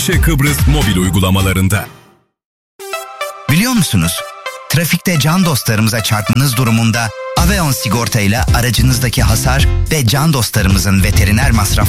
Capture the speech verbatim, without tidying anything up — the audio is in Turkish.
Ayşe Kıbrıs mobil uygulamalarında. Biliyor musunuz? Trafikte can dostlarımıza çarpmanız durumunda Aveon sigorta ile aracınızdaki hasar ve can dostlarımızın veteriner masrafları